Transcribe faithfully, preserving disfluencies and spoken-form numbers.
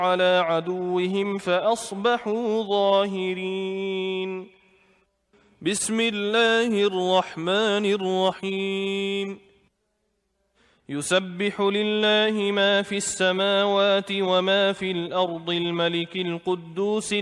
على عدوهم فأصبحوا ظاهرين. بسم الله الرحمن الرحيم. يسبح لله ما في السماوات وما في الأرض الملك القدوس